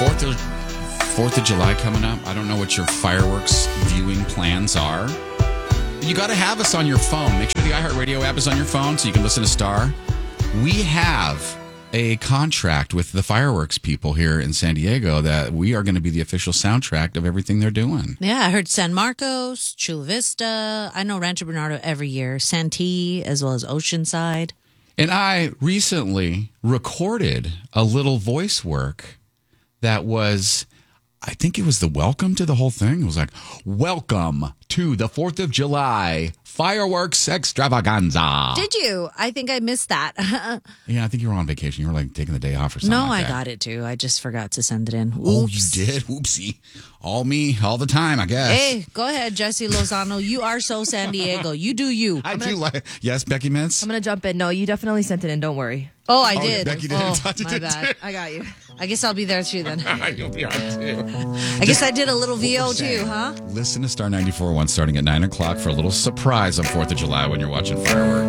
4th of July coming up. I don't know what your fireworks viewing plans are. You got to have us on your phone. Make sure the iHeartRadio app is on your phone so you can listen to Star. We have a contract with the fireworks people here in San Diego that we are going to be the official soundtrack of everything they're doing. Yeah, I heard San Marcos, Chula Vista. I know Rancho Bernardo every year. Santee, as well as Oceanside. And I recently recorded a little voice work that was, I think it was the welcome to the whole thing. It was like, welcome to the 4th of July fireworks extravaganza. Did you? I think I missed that. Yeah, I think you were on vacation. You were like taking the day off or something. No, like I that. got it too. I just forgot to send it in. Oops. Oh, you did? Oopsie. All me, all the time, I guess. Hey, go ahead, Jesse Lozano. You are so San Diego. You do you. I do like. Yes, Becky Mintz? I'm going to jump in. No, you definitely sent it in. Don't worry. Oh, I did. Becky did. Oh, Tati my did bad. too. I got you. I guess I'll be there too then. You'll be on too. I guess I did a little VO too, huh? Listen to Star 94.1 starting at 9 o'clock for a little surprise on 4th of July when you're watching fireworks.